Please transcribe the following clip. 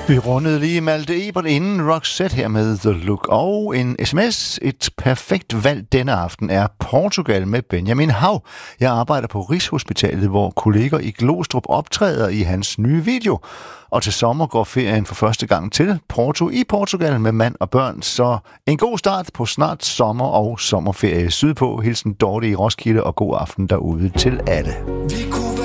Vi rundede lige Malte Ebert inden Roxette her med The Look. Og en sms. Et perfekt valg denne aften er Portugal med Benjamin Hav. Jeg arbejder på Rigshospitalet, hvor kolleger i Glostrup optræder i hans nye video. Og til sommer går ferien for første gang til Porto i Portugal med mand og børn. Så en god start på snart sommer og sommerferie sydpå. Hilsen Dorte i Roskilde og god aften derude til alle.